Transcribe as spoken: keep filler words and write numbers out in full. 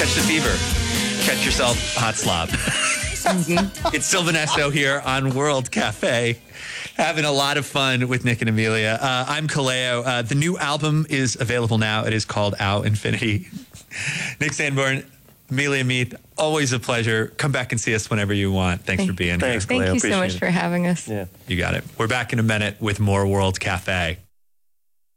catch the fever. Catch yourself hot slob. Mm-hmm. It's Sylvanesto here on World Cafe, having a lot of fun with Nick and Amelia. Uh, I'm Kaleo. Uh, the new album is available now. It is called Ao Infinity. Nick Sanborn, Amelia Meath, always a pleasure. Come back and see us whenever you want. Thanks Thank, for being thanks, here. Thank Kaleo. you so Appreciate much it. for having us. Yeah. You got it. We're back in a minute with more World Cafe.